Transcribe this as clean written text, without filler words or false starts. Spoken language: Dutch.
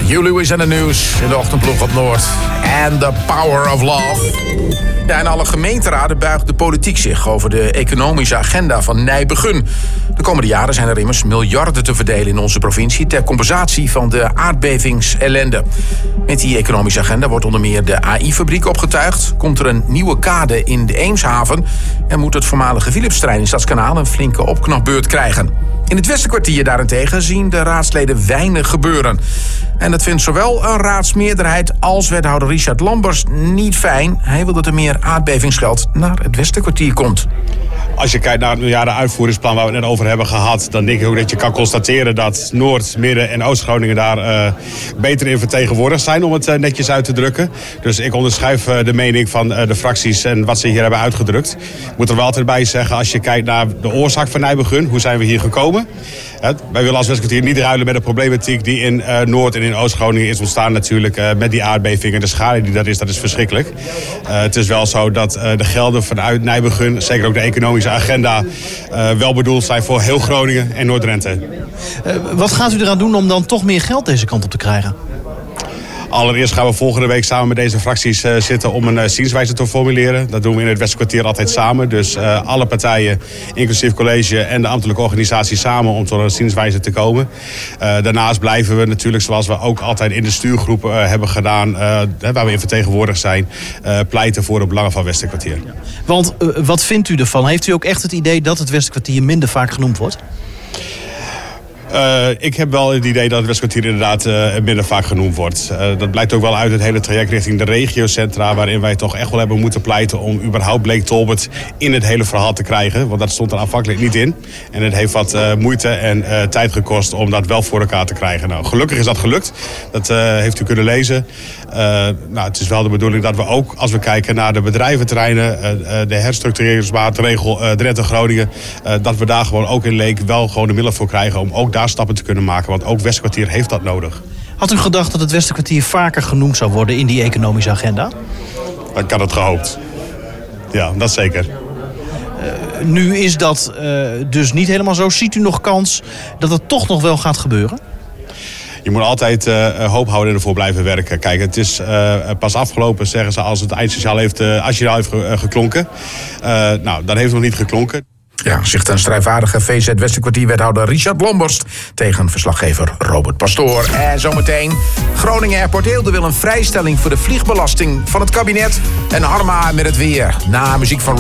Hugh Lewis en het nieuws in de ochtendploeg op Noord. And the power of love. Ja, in alle gemeenteraden buigt de politiek zich over de economische agenda van Nijbegun. De komende jaren zijn er immers miljarden te verdelen in onze provincie ter compensatie van de aardbevingsellende. Met die economische agenda wordt onder meer de AI-fabriek opgetuigd. Komt er een nieuwe kade in de Eemshaven en moet het voormalige Philipsterrein in Stadskanaal een flinke opknapbeurt krijgen. In het Westerkwartier daarentegen zien de raadsleden weinig gebeuren. En dat vindt zowel een raadsmeerderheid als wethouder Richard Lambers niet fijn. Hij wil dat er meer aardbevingsgeld naar het Westerkwartier komt. Als je kijkt naar de uitvoeringsplan waar we het net over hebben gehad, dan denk ik ook dat je kan constateren dat Noord-, Midden- en Oost-Groningen daar beter in vertegenwoordigd zijn, om het netjes uit te drukken. Dus ik onderschrijf de mening van de fracties en wat ze hier hebben uitgedrukt. Ik moet er wel altijd bij zeggen, als je kijkt naar de oorzaak van Nijbegun, hoe zijn we hier gekomen? Wij willen als Westkwartier niet ruilen met de problematiek die in Noord- en in Oost-Groningen is ontstaan natuurlijk met die aardbevingen. De schade die dat is verschrikkelijk. Het is wel zo dat de gelden vanuit Nijbegun, zeker ook de economische agenda, wel bedoeld zijn voor heel Groningen en Noord-Drenthe. Wat gaat u eraan doen om dan toch meer geld deze kant op te krijgen? Allereerst gaan we volgende week samen met deze fracties zitten om een zienswijze te formuleren. Dat doen we in het Westerkwartier altijd samen. Dus alle partijen, inclusief college en de ambtelijke organisatie samen om tot een zienswijze te komen. Daarnaast blijven we natuurlijk, zoals we ook altijd in de stuurgroep hebben gedaan, waar we in vertegenwoordigd zijn, pleiten voor de belangen van Westerkwartier. Want wat vindt u ervan? Heeft u ook echt het idee dat het Westerkwartier minder vaak genoemd wordt? Ik heb wel het idee dat het Westkwartier inderdaad minder vaak genoemd wordt. Dat blijkt ook wel uit het hele traject richting de regiocentra, waarin wij toch echt wel hebben moeten pleiten om überhaupt Bleek-Tolbert in het hele verhaal te krijgen. Want dat stond er aanvankelijk niet in. En het heeft wat moeite en tijd gekost om dat wel voor elkaar te krijgen. Nou, gelukkig is dat gelukt. Dat heeft u kunnen lezen. Het is wel de bedoeling dat we ook, als we kijken naar de bedrijventerreinen, de herstructureringsmaatregel Drenthe-Groningen, dat we daar gewoon ook in Leek wel gewoon de middelen voor krijgen om ook daar stappen te kunnen maken. Want ook Westerkwartier heeft dat nodig. Had u gedacht dat het Westerkwartier vaker genoemd zou worden in die economische agenda? Ik had het gehoopt. Ja, dat zeker. Nu is dat dus niet helemaal zo. Ziet u nog kans dat het toch nog wel gaat gebeuren? Je moet altijd hoop houden en ervoor blijven werken. Kijk, het is pas afgelopen, zeggen ze, als het eindsignaal heeft geklonken. Dan heeft het nog niet geklonken. Ja, zegt een strijdvaardige VZ Westerkwartier-wethouder Richard Lambers tegen verslaggever Robert Pastoor. En zometeen, Groningen Airport Eelde wil een vrijstelling voor de vliegbelasting van het kabinet. En Harma met het weer. Na muziek van